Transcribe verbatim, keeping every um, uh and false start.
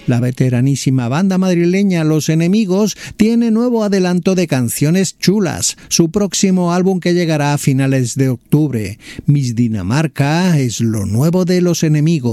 La veteranísima banda madrileña Los Enemigos tiene nuevo adelanto de canciones chulas, su próximo álbum que llegará a finales de octubre. Miss Dinamarca es lo nuevo de Los Enemigos.